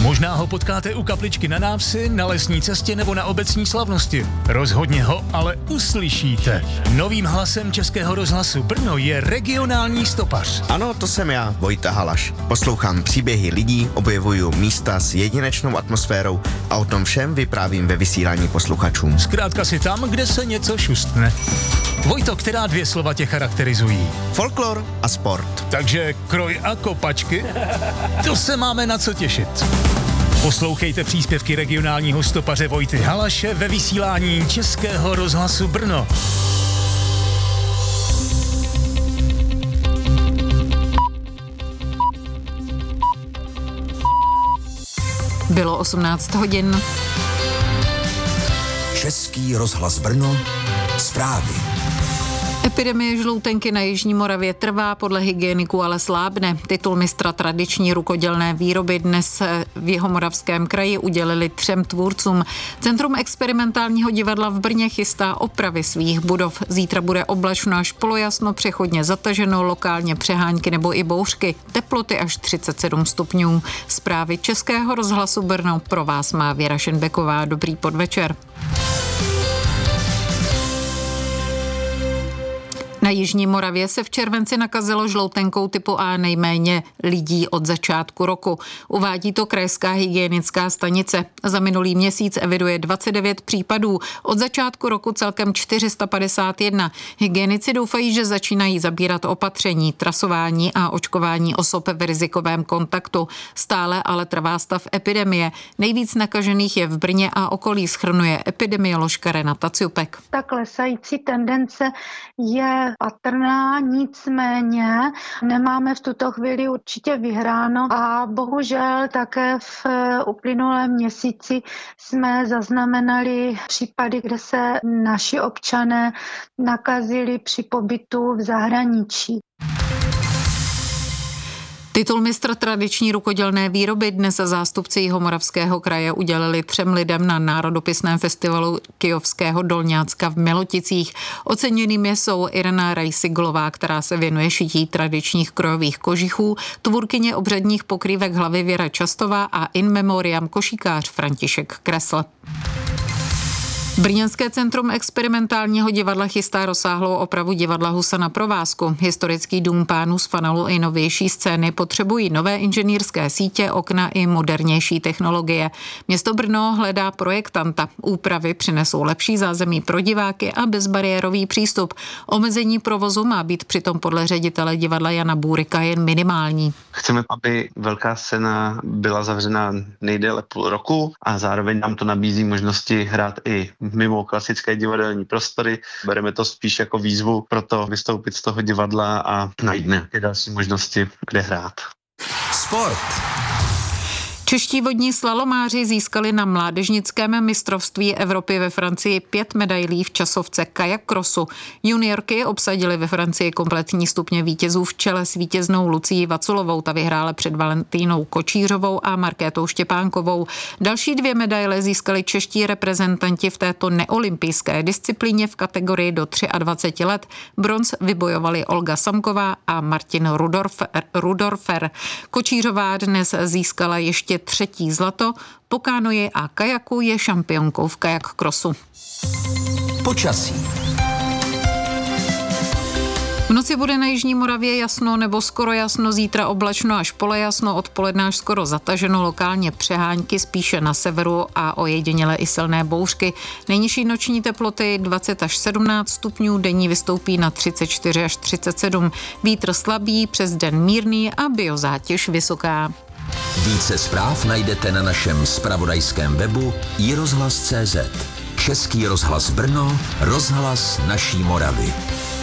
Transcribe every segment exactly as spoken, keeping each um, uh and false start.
Možná ho potkáte u kapličky na návsi, na lesní cestě nebo na obecní slavnosti. Rozhodně ho ale uslyšíte. Novým hlasem Českého rozhlasu Brno je regionální stopař. Ano, to jsem já, Vojta Halaš. Poslouchám příběhy lidí, objevuju místa s jedinečnou atmosférou a o tom všem vyprávím ve vysílání posluchačům. Zkrátka si tam, kde se něco šustne. Vojto, která dvě slova tě charakterizují? Folklor a sport. Takže kroj a kopačky? To se máme na co těšit. Poslouchejte příspěvky regionálního stopaře Vojty Halaše ve vysílání Českého rozhlasu Brno. Bylo osmnáct hodin. Český rozhlas Brno, zprávy. Epidemie žloutenky na Jižní Moravě trvá, podle hygieniků ale slábne. Titul mistra tradiční rukodělné výroby dnes v Jihomoravském kraji udělili třem tvůrcům. Centrum experimentálního divadla v Brně chystá opravy svých budov. Zítra bude oblačno až polojasno, přechodně zataženo, lokálně přehánky nebo i bouřky. Teploty až třicet sedm stupňů. Zprávy Českého rozhlasu Brno pro vás má Věra Šenbeková. Dobrý podvečer. Na Jižní Moravě se v červenci nakazilo žloutenkou typu A nejméně lidí od začátku roku. Uvádí to krajská hygienická stanice. Za minulý měsíc eviduje dvacet devět případů. Od začátku roku celkem čtyři sta padesát jedna. Hygienici doufají, že začínají zabírat opatření, trasování a očkování osob v rizikovém kontaktu. Stále ale trvá stav epidemie. Nejvíc nakažených je v Brně a okolí, shrnuje epidemioložka Renata Ciupek. Ta klesající tendence je patrná, nicméně nemáme v tuto chvíli určitě vyhráno a bohužel také v uplynulém měsíci jsme zaznamenali případy, kde se naši občané nakazili při pobytu v zahraničí. Titul mistra tradiční rukodělné výroby dnes zástupci Jihomoravského kraje udělili třem lidem na národopisném festivalu Kyjovského Dolňácka v Miloticích. Oceněnými jsou Irena Rajsiglová, která se věnuje šití tradičních krojových kožichů, tvůrkyně obřadních pokrývek hlavy Věra Častová a in memoriam košíkář František Kresl. Brněnské centrum experimentálního divadla chystá rozsáhlou opravu divadla Husa na provázku. Historický dům pánů z Fanalu i novější scény potřebují nové inženýrské sítě, okna i modernější technologie. Město Brno hledá projektanta. Úpravy přinesou lepší zázemí pro diváky a bezbariérový přístup. Omezení provozu má být přitom podle ředitele divadla Jana Bůrika jen minimální. Chceme, aby velká scéna byla zavřena nejdéle půl roku a zároveň nám to nabízí možnosti hrát i mimo klasické divadelní prostory. Bereme to spíš jako výzvu pro to vystoupit z toho divadla a najít nějaké další možnosti, kde hrát. Sport. Čeští vodní slalomáři získali na mládežnickém mistrovství Evropy ve Francii pět medailí v časovce kajak crossu. Juniorky obsadily ve Francii kompletní stupně vítězů v čele s vítěznou Lucií Vaculovou. Ta vyhrála před Valentínou Kočířovou a Markétou Štěpánkovou. Další dvě medaile získali čeští reprezentanti v této neolympijské disciplíně v kategorii do dvacet tři let. Bronz vybojovali Olga Samková a Martin Rudorfer. Rudorfer. Kočířová dnes získala ještě třetí zlato, po kánoji a kajaku je šampionkou v kajak crossu. Počasí. V noci bude na Jižní Moravě jasno nebo skoro jasno, zítra oblačno až polojasno, odpoledne až skoro zataženo, lokálně přehánky spíše na severu a ojediněle i silné bouřky. Nejnižší noční teploty dvacet až sedmnáct stupňů, denní vystoupí na třicet čtyři až třicet sedm. Vítr slabý, přes den mírný a biozátěž vysoká. Více zpráv najdete na našem zpravodajském webu i rozhlas tečka cé zet. Český rozhlas Brno, rozhlas naší Moravy.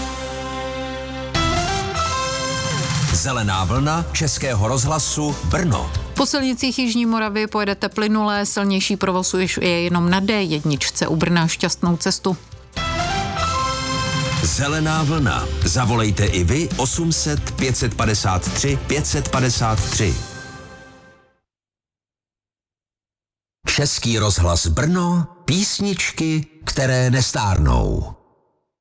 Zelená vlna Českého rozhlasu Brno. Po silnicích Jižní Moravy pojedete plynulé, silnější provoz je jenom na dé jedna u Brna. Šťastnou cestu. Zelená vlna. Zavolejte i vy osm set pět padesát tři pět padesát tři. Český rozhlas Brno, písničky, které nestárnou.